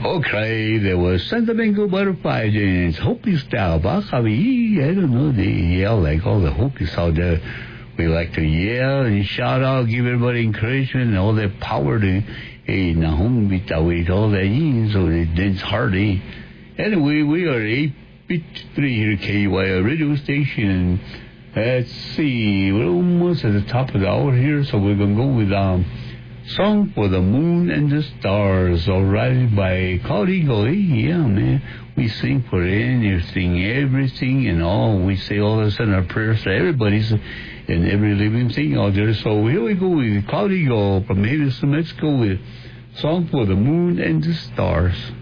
Okay, there was Santa Domingo Butterflies and Hopi style. Bakabi, I don't know, they yell like all the Hopis out there. We like to yell and shout out, give everybody encouragement and all that power to, hey, Nahum Bitawit, all that, so they dance hard, eh? Anyway, we are 853 here at KY radio station. Let's see, we're almost at the top of the hour here, so we're going to go with, Song for the Moon and the Stars, alright, by Cloud Eagle. Yeah, man. We sing for anything, everything, and all. We say all this in our prayers to everybody's and every living thing out there. So here we go with Cloud Eagle from Havis, New Mexico with Song for the Moon and the Stars.